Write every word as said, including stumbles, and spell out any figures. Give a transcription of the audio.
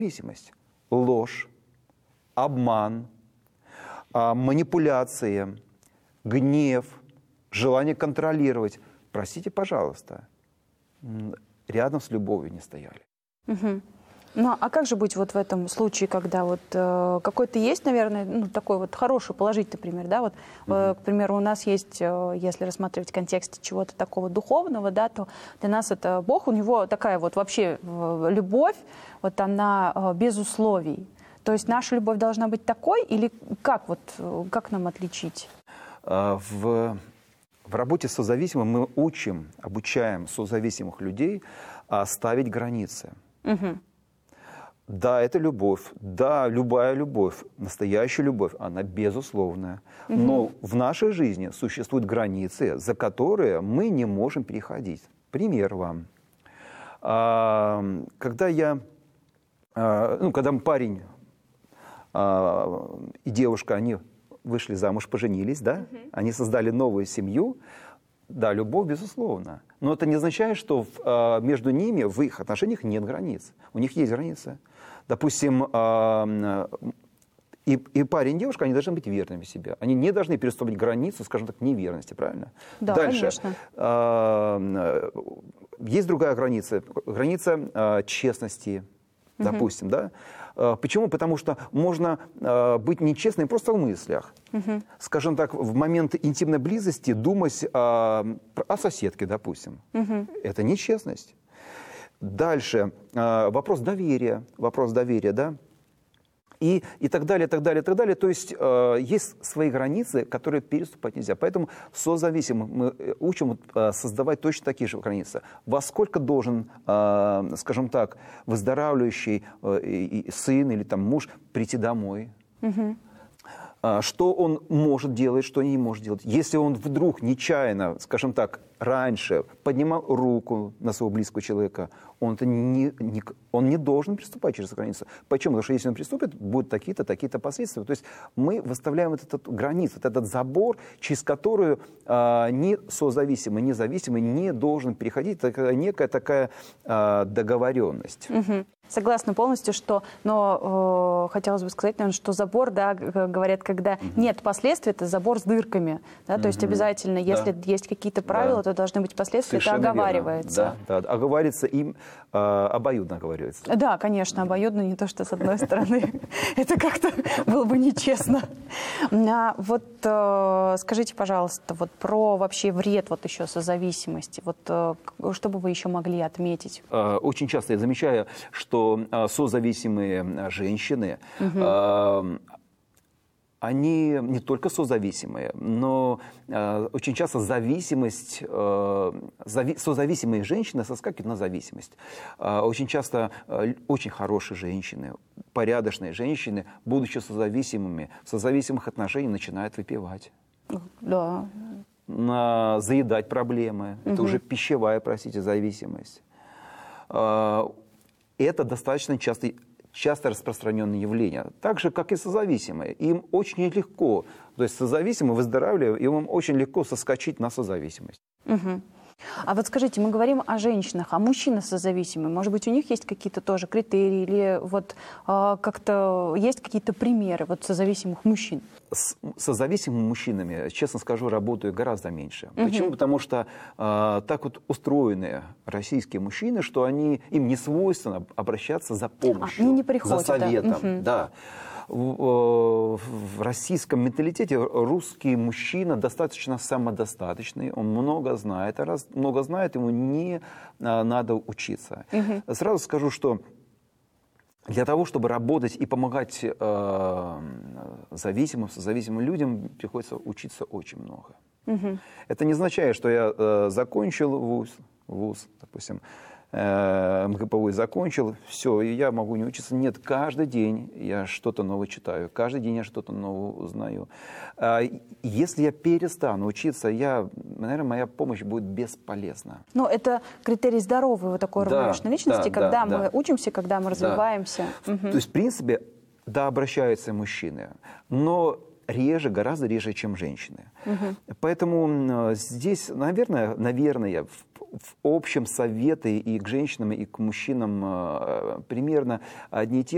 Зависимость, ложь, обман, манипуляции, гнев, желание контролировать. Простите, пожалуйста, рядом с любовью не стояли. Угу. Ну, а как же быть вот в этом случае, когда вот э, какой-то есть, наверное, ну, такой вот хороший, положительный пример, да, вот, э, к примеру, у нас есть, э, если рассматривать в контексте чего-то такого духовного, да, то для нас это Бог, у него такая вот вообще э, любовь, вот она э, без условий. То есть наша любовь должна быть такой, или как вот, э, как нам отличить? В, в работе с созависимым мы учим, обучаем созависимых людей ставить границы. Угу. Да, это любовь. Да, любая любовь, настоящая любовь, она безусловная. Угу. Но в нашей жизни существуют границы, за которые мы не можем переходить. Пример вам. Когда я, ну, когда парень и девушка, они вышли замуж, поженились, да, угу. Они создали новую семью. Да, любовь, безусловно. Но это не означает, что в, между ними, в их отношениях нет границ. У них есть границы. Допустим, и, и парень, и девушка, они должны быть верными себе. Они не должны переступать границу, скажем так, неверности, правильно? Да, дальше. Конечно. Есть другая граница. Граница честности, угу. Допустим, да? Почему? Потому что можно быть нечестным просто в мыслях. Угу. Скажем так, в момент интимной близости думать о, о соседке, допустим. Угу. Это нечестность. Дальше вопрос доверия. Вопрос доверия, да? И, и так далее, так далее, так далее. То есть э, есть свои границы, которые переступать нельзя. Поэтому созависимым мы учим э, создавать точно такие же границы. Во сколько должен, э, скажем так, выздоравливающий э, и, и сын или там, муж прийти домой? Угу. Э, что он может делать, что не может делать. Если он вдруг нечаянно, скажем так, раньше поднимал руку на своего близкого человека, он, это не, не, он не должен приступать через границу. Почему? Потому что если он приступит, будут такие-то, такие-то последствия. То есть мы выставляем вот эту границу, вот этот забор, через которую а, ни созависимый, ни зависимый не должен переходить. Это некая такая а, договоренность. Угу. Согласна полностью, что, но э, хотелось бы сказать, наверное, что забор, да, говорят, когда угу. нет последствий, это забор с дырками. Да, угу. То есть обязательно, если да. есть какие-то правила, да. то должны быть последствия, совершенно это оговаривается. Да, да, оговаривается им, э, обоюдно оговаривается. Да, конечно, обоюдно, не то, что с одной стороны. Это как-то было бы нечестно. Вот скажите, пожалуйста, вот про вообще вред вот еще созависимости, вот что бы вы еще могли отметить? Очень часто я замечаю, что созависимые женщины, угу. они не только созависимые, но э, очень часто зависимость, э, зави, созависимые женщины соскакивают на зависимость. Э, очень часто э, очень хорошие женщины, порядочные женщины, будучи созависимыми, в созависимых отношениях начинают выпивать. Да. На, заедать проблемы. Угу. Это уже пищевая, простите, зависимость. Э, это достаточно часто... часто распространенное явление, так же, как и созависимые. Им очень легко, то есть созависимые выздоравливают, им очень легко соскочить на созависимость. Угу. А вот скажите, мы говорим о женщинах, а мужчины созависимые, может быть, у них есть какие-то тоже критерии или вот э, как-то есть какие-то примеры вот созависимых мужчин? С созависимыми мужчинами, честно скажу, работаю гораздо меньше. Угу. Почему? Потому что э, так вот устроены российские мужчины, что они, им не свойственно обращаться за помощью, а, они не приходят, за советом. Да. Угу. Да. В, в российском менталитете русский мужчина достаточно самодостаточный, он много знает, а раз много знает, ему не а, надо учиться. Угу. Сразу скажу, что для того, чтобы работать и помогать э, зависимым, созависимым людям, приходится учиться очень много. Угу. Это не означает, что я э, закончил вуз, вуз, допустим, эм гэ пэ вэ закончил, все, и я могу не учиться. Нет, каждый день я что-то новое читаю, каждый день я что-то новое узнаю. Если я перестану учиться, я, наверное, моя помощь будет бесполезна. Но это критерий здоровой вот такой да, равновешенной личности, да, когда да, мы да. учимся, когда мы развиваемся. Да. Угу. То есть, в принципе, да, обращаются мужчины, но реже, гораздо реже, чем женщины. Угу. Поэтому здесь, наверное, наверное, в, в общем советы и к женщинам, и к мужчинам примерно одни и те